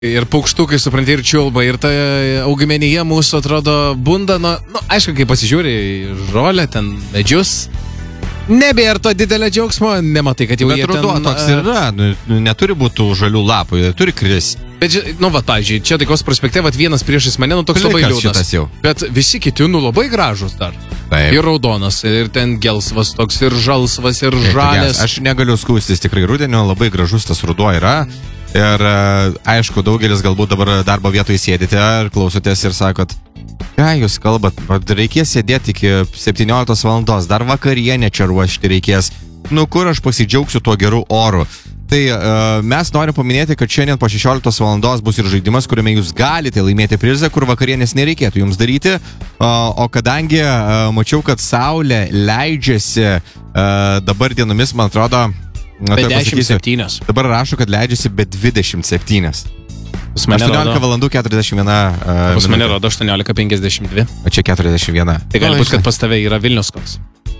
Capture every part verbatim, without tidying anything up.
Ir paukštukai, supranti, ir čiulba, ir ta augmenyje mūsų atrodo bunda, nu, nu aišku, kai pasižiūri į žolę, ten medžius, nebėra to didelio džiaugsmo, nematai, kad jau Bet jie ruduo ten... toks ir yra, nu, neturi būti žalių lapų, jie turi kris. Bet, nu, va, pavyzdžiui, čia Taikos prospekte, va, vienas priešais mane, nu, toks labai liūdnas. Bet visi kiti, nu, labai gražus dar. Taip. Ir raudonas, ir ten gelsvas toks, ir žalsvas, ir žalės. Aš negaliu skūstis, tikrai rudenio labai gražus tas ruduo yra. Ir aišku, daugelis galbūt dabar darbo vietoje sėdite ir klausotės ir sakot, ką jūs kalbat, reikės sėdėti iki septynioliktos valandos, dar vakarienę čia ruošti reikės. Nu, kur aš pasidžiaugsiu tuo geru oru? Tai uh, mes norim paminėti, kad šiandien po šešioliktos valandos bus ir žaidimas, kuriame jūs galite laimėti prizą, kur vakarienės nereikėtų jums daryti. Uh, o kadangi uh, mačiau, kad saulė leidžiasi uh, dabar dienomis, man atrodo, be dešimt septynios. Dabar rašo, kad leidžiasi be dvidešimt septynios. aštuoniolika valandų keturiasdešimt viena uh, Pas mane rodo aštuoniolika penkiasdešimt dvi. O čia keturiasdešimt viena. Tai gali būti, kad pas tave yra Vilnius koks.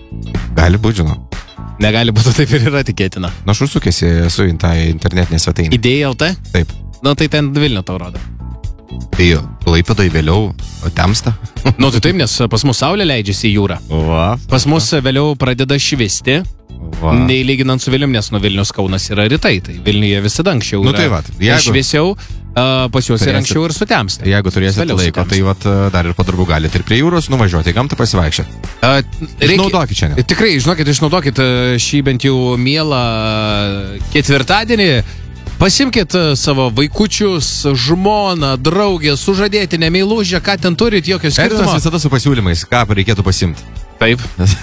Gali būti, žinau. Negali būti, taip ir yra tikėtina. Na, aš užsukėsi su tą internetinę svetainę. Idėja L T? Taip. Na, tai ten Vilnių tau rodo. Tai Klaipėdoj vėliau temsta. Nu, tai taip, nes pas mus saulė leidžiasi į jūrą. Va. Pas mus vėliau pradeda švisti. Va. Nei lyginant su Vilnium, nes nuo Vilnius Kaunas yra rytai. Tai Vilniuje visada anksčiau nu, tai va, jeigu... šviesiau, uh, pas juos ir anksčiau ir sutemsta. Jeigu turėsite laiko, tai vat, dar ir po darbų galite ir prie jūros nuvažiuoti, gamtą pasivaikščioti. Uh, reikia... Išnaudokit šiandien. Tikrai, žinokit, išnaudokit šį bent jau mielą ketvirtadienį. Pasimkit savo vaikučius, žmoną, draugę, sužadėtinę, meilužę, ką ten turit, jokio skirtumo. Erinas visada su pasiūlymais, ką reikėtų pasimti. Taip.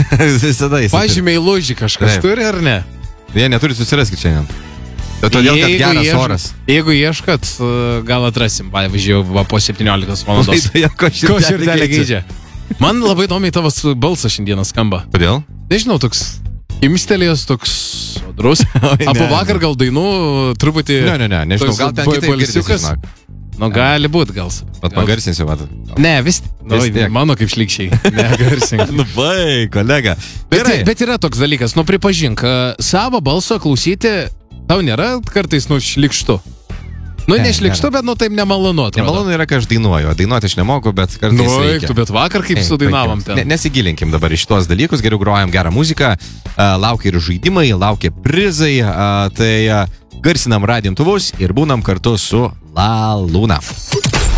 Visada jis. Pavyzdžiui, meilužį kažkas Taip. Turi ar ne? Jie neturi susiraskit šiandien. Todėl, kad geras ieš... oras. Jeigu ieškat, gal atrasim, pavyzdžiui, po septynioliktos valandos. Ko širdelė geidžia. Man labai įdomiai tavo balsas šiandieną skamba. Kodėl? Nežinau, toks imstelėjęs, toks sodrus. Abu vakar gal dainų truputį... Ne, ne, ne, nežinau, gal ten kitaip girdisi, žinok. Nu, gali būt, gal. Pat pagarsinsiu, vat. Ne, vis, nu, vis tiek. Mano kaip šlikščiai. Negarsink. Nu, vai, kolega. Bet, bet yra toks dalykas, nu, pripažink, savo balso klausyti, tau nėra kartais, nu, šlikštu. Nu, ne, nešlikštu, bet, nu, taip nemalonu atrodo. Nemalonu yra, kai aš dainuoju. Dainuoti aš nemoku, bet kartais nu, reikia. Tu, bet vakar kaip sudainavom ten. Ne, nesigilinkim dabar į šitos dalykus, geriau grojam gerą muziką, uh, laukia ir žaidimai, laukia prizai, uh, tai uh, garsinam radiantuvus ir būnam kartu su La Luna.